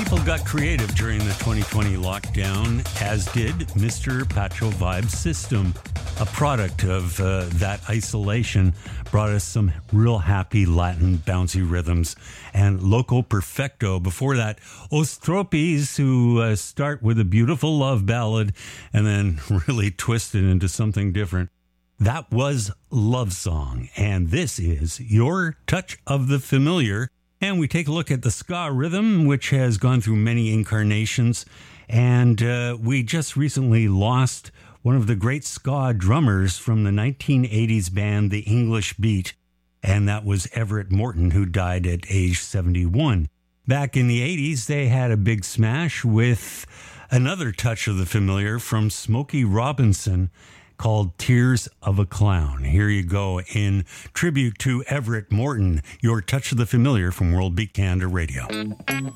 People got creative during the 2020 lockdown, as did Mr. Pacho Vibe System. A product of that isolation brought us some real happy Latin bouncy rhythms. And Loco Perfecto, before that, Os Tropis, who start with a beautiful love ballad and then really twist it into something different. That was Love Song, and this is Your Touch of the Familiar. And we take a look at the ska rhythm, which has gone through many incarnations. And we just recently lost one of the great ska drummers from the 1980s band The English Beat, and that was Everett Morton, who died at age 71. Back in the 80s, they had a big smash with another touch of the familiar from Smokey Robinson called Tears of a Clown. Here you go in tribute to Everett Morton, Your Touch of the Familiar from World Beat Canada Radio.